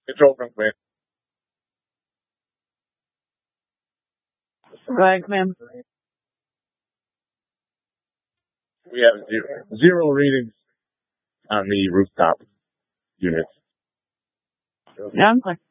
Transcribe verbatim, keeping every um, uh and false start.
Control from command. Go ahead, ma'am. We have zero, zero readings on the rooftop units. Yeah, I'm clear.